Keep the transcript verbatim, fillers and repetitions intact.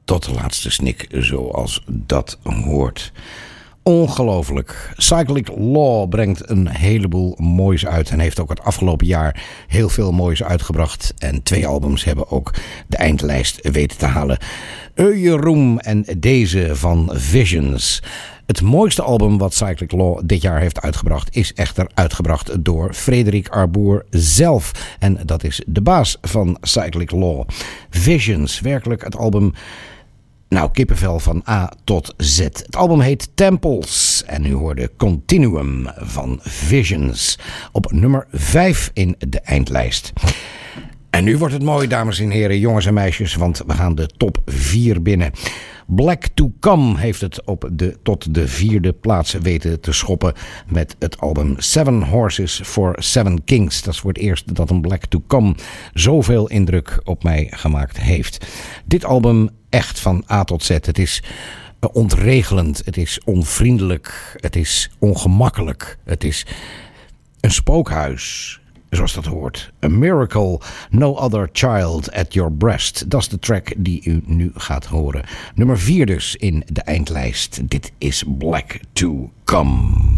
tot de laatste snik, zoals dat hoort. Ongelooflijk. Cyclic Law brengt een heleboel moois uit en heeft ook het afgelopen jaar heel veel moois uitgebracht. En twee albums hebben ook de eindlijst weten te halen. Eujeroem en deze van Visions. Het mooiste album wat Cyclic Law dit jaar heeft uitgebracht is echter uitgebracht door Frederik Arboer zelf. En dat is de baas van Cyclic Law. Visions, werkelijk het album... Nou, kippenvel van A tot Z. Het album heet Temples en u hoorde Continuum van Visions op nummer vijf in de eindlijst. En nu wordt het mooi, dames en heren, jongens en meisjes, want we gaan de top vier binnen. Black to Come heeft het op de, tot de vierde plaats weten te schoppen met het album Seven Horses for Seven Kings. Dat is voor het eerst dat een Black to Come zoveel indruk op mij gemaakt heeft. Dit album echt van A tot Z. Het is ontregelend, het is onvriendelijk, het is ongemakkelijk, het is een spookhuis. Zoals dat hoort. A Miracle, No Other Child at Your Breast. Dat is de track die u nu gaat horen. Nummer vier dus in de eindlijst. Dit is Black to Come.